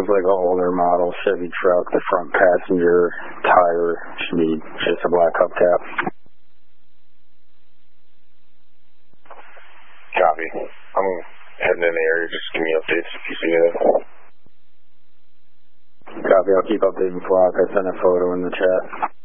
like an older model Chevy truck. The front passenger tire should be just a black hubcap. Copy. I'm heading in the area. Just give me updates if you see anything. Copy. I'll keep updating flock. I sent a photo in the chat.